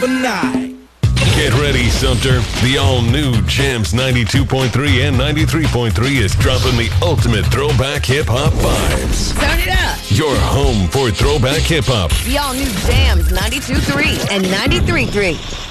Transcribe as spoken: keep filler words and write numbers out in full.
of a night. Get ready, Sumter. The all-new Jams ninety-two point three and ninety-three point three is dropping the ultimate throwback hip-hop vibes. Turn it up. Your home for throwback hip-hop. The all-new Jams ninety-two point three and ninety-three point three.